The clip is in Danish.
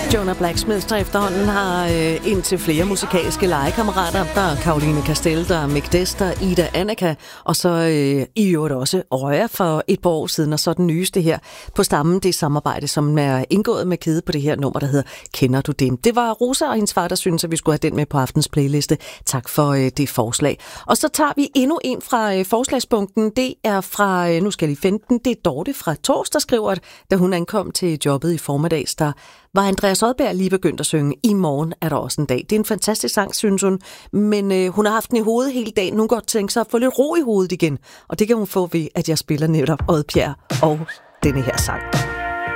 Jonah Blacksmith, der efterhånden har indtil flere musikalske legekammerater. Der er Caroline Castell, der er Mick Dester, Ida Annika, og så i øvrigt også Røya for et par år siden, og så den nyeste her på stammen, det samarbejde, som er indgået med Kede på det her nummer, der hedder Kender du dem? Det var Rosa og hendes far, der synes, at vi skulle have den med på aftens playliste. Tak for det forslag. Og så tager vi endnu en fra forslagsbunken. Det er fra, nu skal jeg lige finde den, det er Dorte fra Tors, der skriver, at da hun ankom til jobbet i formiddags, der var Andreas Odberg lige begyndt at synge I morgen er der også en dag. Det er en fantastisk sang, synes hun, men hun har haft den i hovedet hele dagen. Hun godt tænke sig at få lidt ro i hovedet igen, og det kan hun få ved, at jeg spiller netop Oddbjerg og denne her sang.